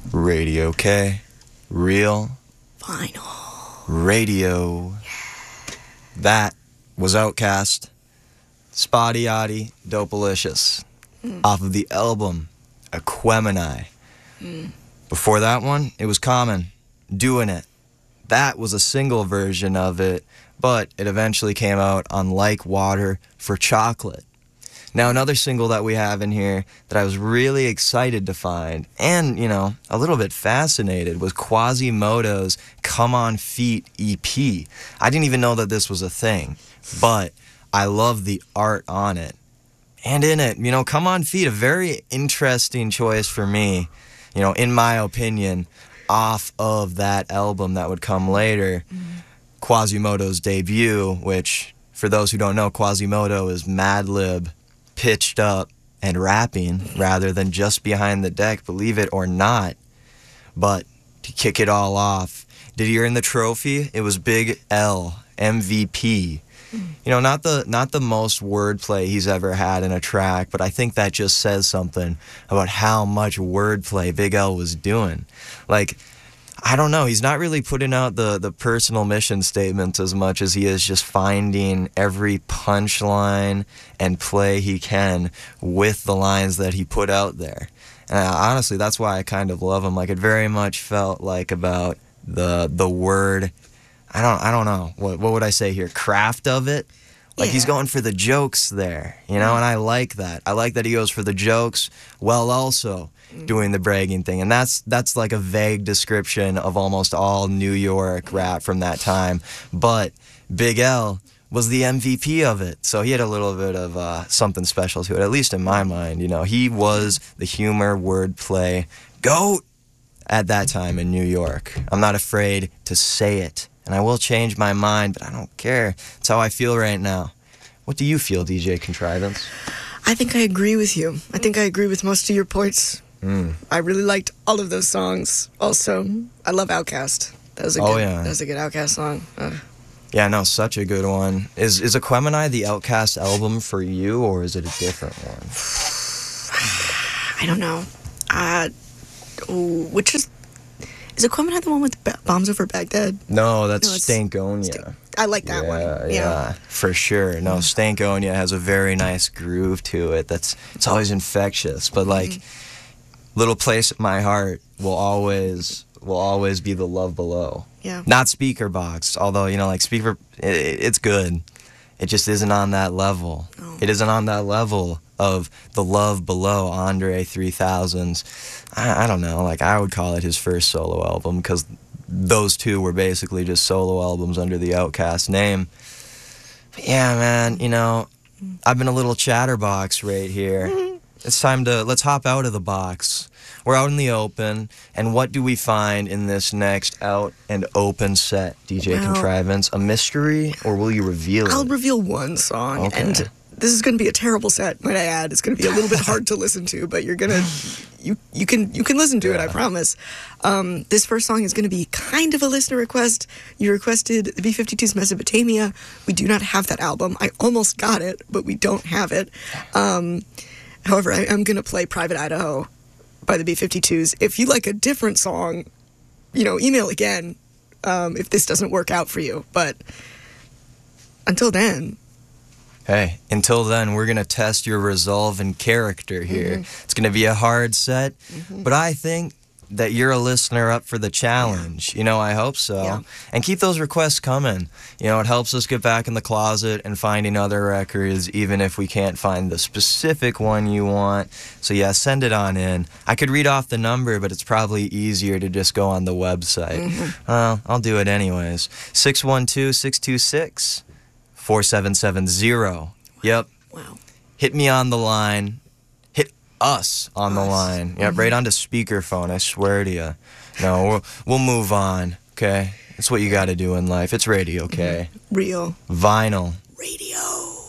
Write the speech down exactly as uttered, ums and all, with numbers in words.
Radio K. Real. Vinyl. Radio. Yeah. That was Outkast. Spotty Oddie Dopalicious. Mm. Off of the album Aquemini. Mm. Before that one, it was Common. Doing It. That was a single version of it, but it eventually came out on Like Water for Chocolate. Now, another single that we have in here that I was really excited to find and, you know, a little bit fascinated was Quasimodo's Come On Feet E P. I didn't even know that this was a thing, but I love the art on it. And in it, you know, Come On Feet, a very interesting choice for me, you know, in my opinion, off of that album that would come later, mm-hmm. Quasimodo's debut, which, for those who don't know, Quasimodo is Madlib pitched up and rapping rather than just behind the deck, believe it or not. But to kick it all off, did he earn the trophy? It was Big L, M V P. You know, not the not the most wordplay he's ever had in a track, but I think that just says something about how much wordplay Big L was doing. Like, I don't know, he's not really putting out the, the personal mission statements as much as he is just finding every punchline and play he can with the lines that he put out there. And honestly, that's why I kind of love him. Like, it very much felt like about the the word, I don't I don't know, what what would I say here, craft of it? Like, yeah. He's going for the jokes there, you know, and I like that. I like that he goes for the jokes while also doing the bragging thing. And that's that's like a vague description of almost all New York rap from that time. But Big L was the M V P of it. So he had a little bit of uh, something special to it, at least in my mind. You know, he was the humor, wordplay GOAT at that time in New York. I'm not afraid to say it. And I will change my mind, but I don't care. It's how I feel right now. What do you feel, D J Contrivance? I think I agree with you. I think I agree with most of your points. Mm. I really liked all of those songs. Also, I love Outkast. That was a oh, good, yeah. That was a good Outkast song. Uh. Yeah, no, such a good one. Is is Aquemini the Outkast album for you, or is it a different one? I don't know. Uh, which is... Is Aquemini the one with the Bombs Over Baghdad? No, that's no, Stankonia. St- I like that yeah, one. Yeah, yeah, for sure. No, Stankonia has a very nice groove to it. That's it's always infectious. But like, mm-hmm. Little Place at My Heart will always will always be the Love Below. Yeah. Not Speaker Box, although you know, like Speaker, it, it's good. It just isn't on that level. Oh. It isn't on that level of the Love Below, Andre three thousand's. I, I don't know, like I would call it his first solo album because those two were basically just solo albums under the Outkast name. But yeah, man, you know, I've been a little chatterbox right here. Mm-hmm. It's time to, let's hop out of the box. We're out in the open, and what do we find in this next out and open set, D J well, Contrivance? A mystery, or will you reveal I'll it? I'll reveal one song, okay. and this is going to be a terrible set, might I add. It's going to be a little bit hard to listen to, but you're going to, you you can you can listen to yeah. it, I promise. Um, this first song is going to be kind of a listener request. You requested the B fifty-two's Mesopotamia. We do not have that album. I almost got it, but we don't have it. Um, however, I am going to play Private Idaho by the B fifty-twos. If you like a different song, you know, email again um, if this doesn't work out for you. But until then... Hey, until then, we're going to test your resolve and character here. Mm-hmm. It's going to be a hard set, mm-hmm. but I think that you're a listener up for the challenge. Yeah. You know, I hope so. Yeah. And keep those requests coming. You know, it helps us get back in the closet and finding other records, even if we can't find the specific one you want. So yeah, send it on in. I could read off the number, but it's probably easier to just go on the website. Mm-hmm. Uh, I'll do it anyways. six one two, six two six, four seven seven zero. Yep. Wow. Hit me on the line. Hit us on us. the line. Yep, mm-hmm. right onto speakerphone, I swear to you. No, we'll, we'll move on, okay? It's what you got to do in life. It's radio, okay? Mm-hmm. Real. Vinyl. Radio.